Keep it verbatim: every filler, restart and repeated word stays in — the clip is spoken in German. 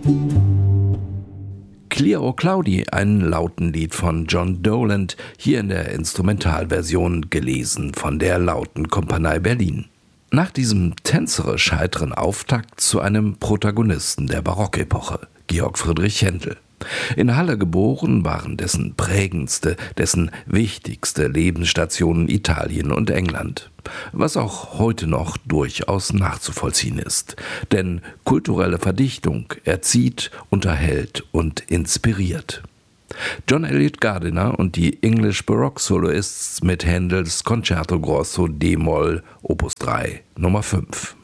Clear O'Cloudy, ein Lautenlied von John Doland, hier in der Instrumentalversion, gelesen von der Lautenkompanie Berlin. Nach diesem tänzerisch heiteren Auftakt zu einem Protagonisten der Barockepoche, Georg Friedrich Händel. In Halle geboren, waren dessen prägendste, dessen wichtigste Lebensstationen Italien und England. Was auch heute noch durchaus nachzuvollziehen ist. Denn kulturelle Verdichtung erzieht, unterhält und inspiriert. John Eliot Gardiner und die English Baroque Soloists mit Händels Concerto Grosso D-Moll Opus drei Nummer fünf.